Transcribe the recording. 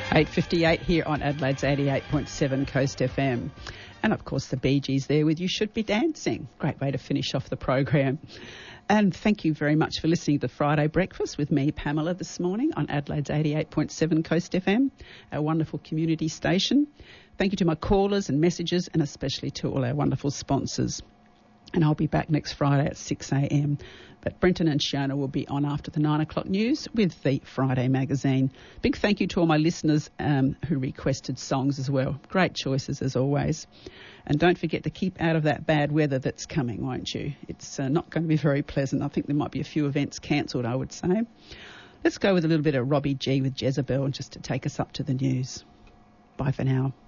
8:58 here on Adelaide's 88.7 Coast FM. And, of course, the Bee Gees there with You Should Be Dancing. Great way to finish off the program. And thank you very much for listening to the Friday Breakfast with me, Pamela, this morning on Adelaide's 88.7 Coast FM, our wonderful community station. Thank you to my callers and messages, and especially to all our wonderful sponsors. And I'll be back next Friday at 6 a.m. But Brenton and Shiona will be on after the 9 o'clock news with the Friday magazine. Big thank you to all my listeners who requested songs as well. Great choices as always. And don't forget to keep out of that bad weather that's coming, won't you? It's not going to be very pleasant. I think there might be a few events cancelled, I would say. Let's go with a little bit of Robbie G with Jezebel just to take us up to the news. Bye for now.